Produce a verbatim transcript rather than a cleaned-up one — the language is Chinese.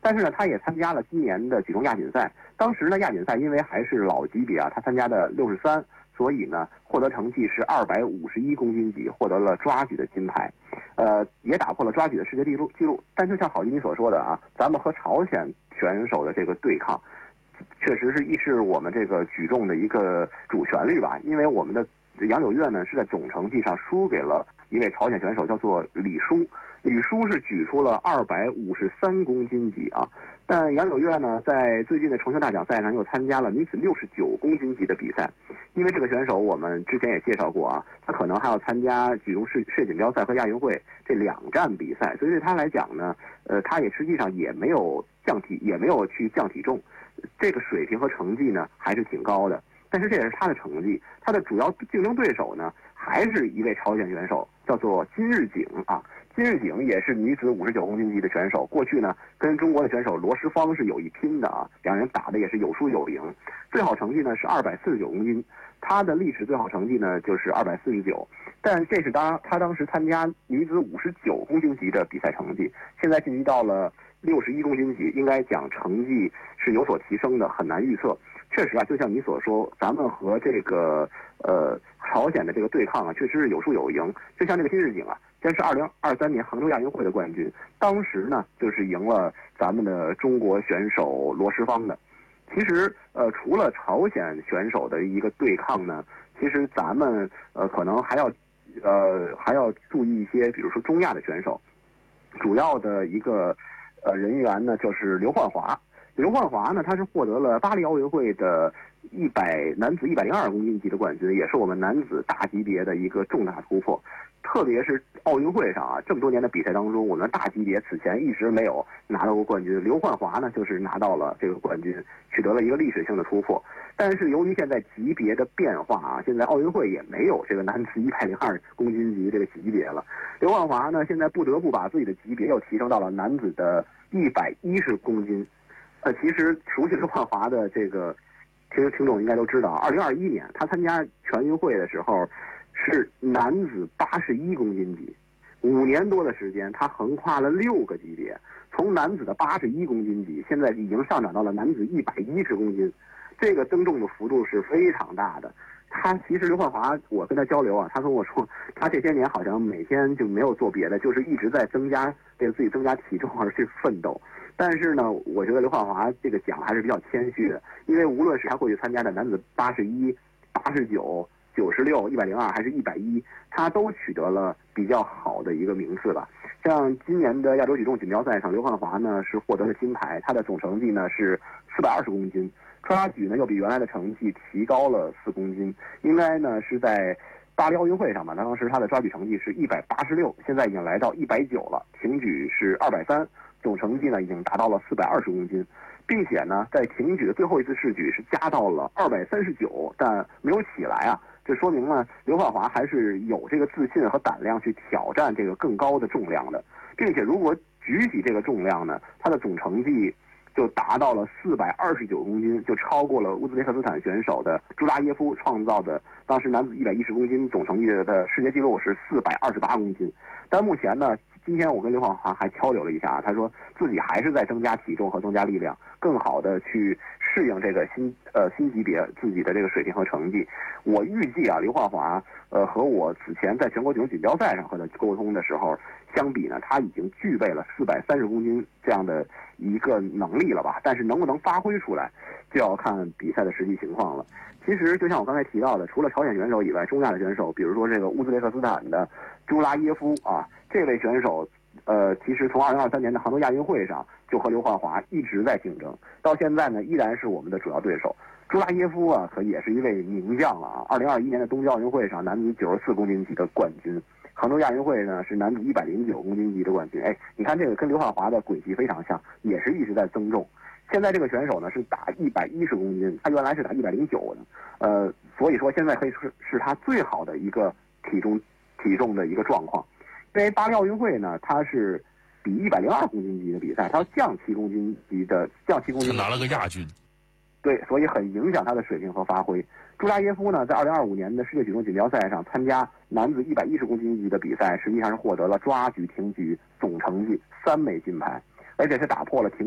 但是呢，他也参加了今年的举重亚锦赛。当时呢，亚锦赛因为还是老级别啊，他参加的六十三，所以呢，获得成绩是二百五十一公斤级，获得了抓举的金牌，呃，也打破了抓举的世界纪录记录。但就像郝基你所说的啊，咱们和朝鲜选手的这个对抗，确实是亦是我们这个举重的一个主旋律吧。因为我们的杨柳月呢是在总成绩上输给了一位朝鲜选手，叫做李舒。李舒是举出了二百五十三公斤级啊，但杨柳月呢，在最近的重庆大奖赛上又参加了女子六十九公斤级的比赛。因为这个选手我们之前也介绍过啊，他可能还要参加举重世世锦标赛和亚运会这两站比赛，所以对他来讲呢，呃，他也实际上也没有降体，也没有去降体重，这个水平和成绩呢还是挺高的。但是这也是他的成绩，他的主要竞争对手呢还是一位朝鲜选手，叫做金日景啊。金日景也是女子五十九公斤级的选手，过去呢跟中国的选手罗时芳是有一拼的啊，两人打的也是有输有赢，最好成绩呢是二百四十九公斤，他的历史最好成绩呢就是二百四十九，但这是当他当时参加女子五十九公斤级的比赛成绩，现在晋级到了六十一公斤级，应该讲成绩是有所提升的，很难预测。确实啊，就像你所说，咱们和这个呃朝鲜的这个对抗啊，确实是有输有赢。就像这个金日景啊，这是二零二三年杭州亚运会的冠军，当时呢就是赢了咱们的中国选手罗时芳的。其实呃，除了朝鲜选手的一个对抗呢，其实咱们呃可能还要呃还要注意一些，比如说中亚的选手，主要的一个呃人员呢就是刘焕华。刘焕华呢，他是获得了巴黎奥运会的一百男子一百零二公斤级的冠军，也是我们男子大级别的一个重大突破。特别是奥运会上啊，这么多年的比赛当中，我们大级别此前一直没有拿到过冠军。刘焕华呢，就是拿到了这个冠军，取得了一个历史性的突破。但是由于现在级别的变化啊，现在奥运会也没有这个男子一百零二公斤级这个级别了。刘焕华呢，现在不得不把自己的级别又提升到了男子的一百一十公斤。呃，其实熟悉刘焕华的这个听听众应该都知道，二零二一年他参加全运会的时候是男子八十一公斤级，五年多的时间，他横跨了六个级别，从男子的八十一公斤级，现在已经上涨到了男子一百一十公斤，这个增重的幅度是非常大的。他其实刘焕华，我跟他交流啊，他跟我说，他这些年好像每天就没有做别的，就是一直在增加给自己增加体重而去奋斗。但是呢，我觉得刘焕华这个奖还是比较谦虚的，因为无论是他过去参加的男子八十一、八十九、九十六、一百零二还是一百一，他都取得了比较好的一个名次吧。像今年的亚洲举重锦标赛上，刘焕华呢是获得了金牌，他的总成绩呢是四百二十公斤，抓举呢又比原来的成绩提高了四公斤，应该呢是在巴黎奥运会上吧，当时他的抓举成绩是一百八十六，现在已经来到一百九了，挺举是二百三。总成绩呢已经达到了四百二十公斤，并且呢在挺举的最后一次试举是加到了二百三十九，但没有起来啊，这说明呢刘焕华还是有这个自信和胆量去挑战这个更高的重量的，并且如果举起这个重量呢，他的总成绩就达到了四百二十九公斤，就超过了乌兹别克斯坦选手的朱拉耶夫创造的当时男子一百一十公斤总成绩的世界纪录是四百二十八公斤。但目前呢，今天我跟刘焕华还交流了一下，他说自己还是在增加体重和增加力量，更好的去适应这个新呃新级别自己的这个水平和成绩。我预计啊，刘焕华呃和我此前在全国举重锦标赛上和他沟通的时候相比呢，他已经具备了四百三十公斤这样的一个能力了吧？但是能不能发挥出来，就要看比赛的实际情况了。其实就像我刚才提到的，除了朝鲜选手以外，中亚的选手，比如说这个乌兹别克斯坦的朱拉耶夫啊，这位选手，呃，其实从二零二三年的杭州亚运会上就和刘焕华一直在竞争，到现在呢依然是我们的主要对手。朱拉耶夫啊，可也是一位名将了啊！二零二一年的东京奥运会上，男子九十四公斤级的冠军；杭州亚运会呢是男子一百零九公斤级的冠军。哎，你看这个跟刘焕华的轨迹非常像，也是一直在增重。现在这个选手呢是打一百一十公斤，他原来是打一百零九的，呃，所以说现在可以说是他最好的一个体重体重的一个状况。因为巴黎奥运会呢，它是比一百零二公斤级的比赛，它要降七公斤级的降七公斤， 他拿了个亚军。 对，所以很影响他的水平和发挥。朱拉耶夫呢，在二零二五年的世界举重锦标赛上参加男子一百一十公斤级的比赛，实际上是获得了抓举、挺举总成绩三枚金牌，而且是打破了挺